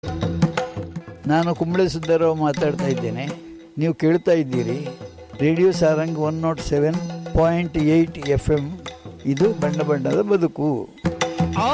ನಾನು ಕುಂಬಳೆ ಸುದ್ದಾರಾವ್ ಮಾತಾಡ್ತಾ ಇದ್ದೇನೆ. ನೀವು ಕೇಳ್ತಾ ಇದ್ದೀರಿ ರೇಡಿಯೋ ಸಾರಂಗ್ 107.8 FM. ಇದು ಬಣ್ಣ ಬಣ್ಣದ ಬದುಕು.